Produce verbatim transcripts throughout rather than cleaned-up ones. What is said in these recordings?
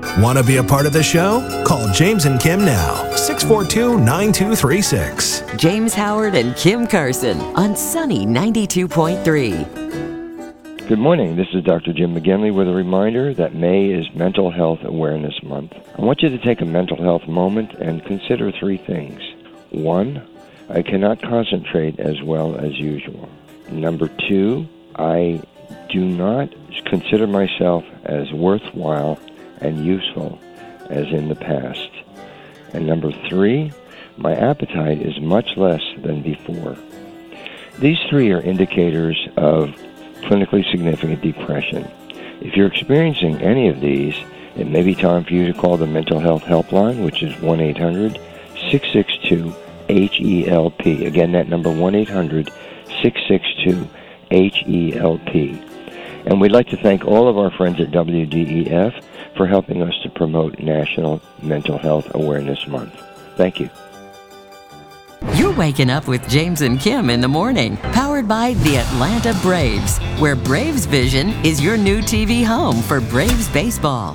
Want to be a part of the show? Call James and Kim now, six four two, nine two three six. James Howard and Kim Carson on Sunny ninety-two point three. Good morning. This is Doctor Jim McGinley with a reminder that May is Mental Health Awareness Month. I want you to take a mental health moment and consider three things. One, I cannot concentrate as well as usual. Number two, I do not consider myself as worthwhile and useful as in the past. And number three, my appetite is much less than before. These three are indicators of clinically significant depression. If you're experiencing any of these, it may be time for you to call the Mental Health Helpline, which is one eight hundred, six six two, H E L P. Again, that number one eight hundred, six six two, H E L P. And we'd like to thank all of our friends at W D E F for helping us to promote National Mental Health Awareness Month. Thank you. You're waking up with James and Kim in the morning, powered by the Atlanta Braves, where Braves Vision is your new T V home for Braves baseball.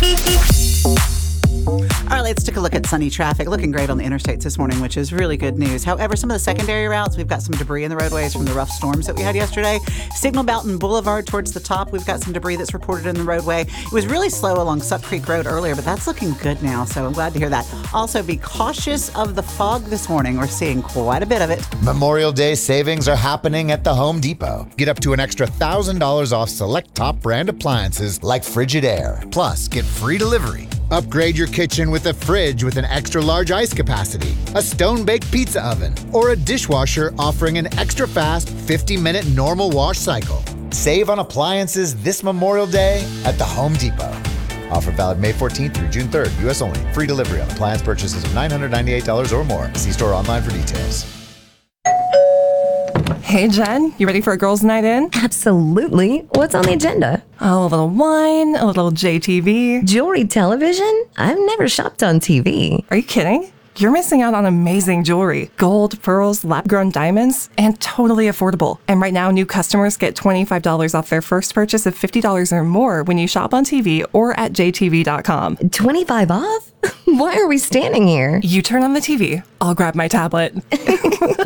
All right, let's take a look at sunny traffic. Looking great on the interstates this morning, which is really good news. However, some of the secondary routes, we've got some debris in the roadways from the rough storms that we had yesterday. Signal Mountain Boulevard towards the top, we've got some debris that's reported in the roadway. It was really slow along Suck Creek Road earlier, but that's looking good now, so I'm glad to hear that. Also, be cautious of the fog this morning. We're seeing quite a bit of it. Memorial Day savings are happening at the Home Depot. Get up to an extra one thousand dollars off select top brand appliances like Frigidaire. Plus, get free delivery. Upgrade your kitchen with a fridge with an extra large ice capacity, a stone-baked pizza oven, or a dishwasher offering an extra fast fifty minute normal wash cycle. Save on appliances this Memorial Day at the Home Depot. Offer valid May fourteenth through June third, U S only. Free delivery on appliance purchases of nine hundred ninety-eight dollars or more. See store online for details. Hey, Jen, you ready for a girls' night in? Absolutely. What's on the agenda? Oh, a little wine, a little J T V. Jewelry television? I've never shopped on T V. Are you kidding? You're missing out on amazing jewelry. Gold, pearls, lab-grown diamonds, and totally affordable. And right now, new customers get twenty-five dollars off their first purchase of fifty dollars or more when you shop on T V or at J T V dot com. twenty-five off? Why are we standing here? You turn on the T V. I'll grab my tablet.